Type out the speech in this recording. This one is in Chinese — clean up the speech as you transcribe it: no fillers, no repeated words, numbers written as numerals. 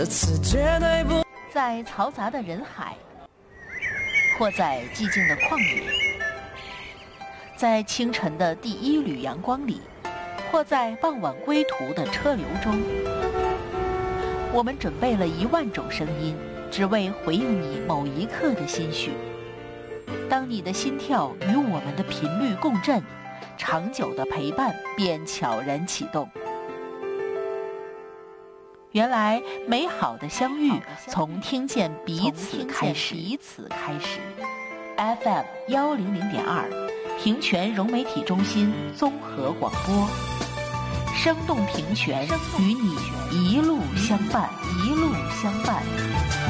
在嘈杂的人海，或在寂静的旷野，在清晨的第一缕阳光里，或在傍晚归途的车流中，我们准备了10000种声音，只为回应你某一刻的心绪。当你的心跳与我们的频率共振，长久的陪伴便悄然启动。原来美好的相遇从听见彼此开始。FM 100.2，平泉融媒体中心综合广播，生动平泉，与你一路相伴。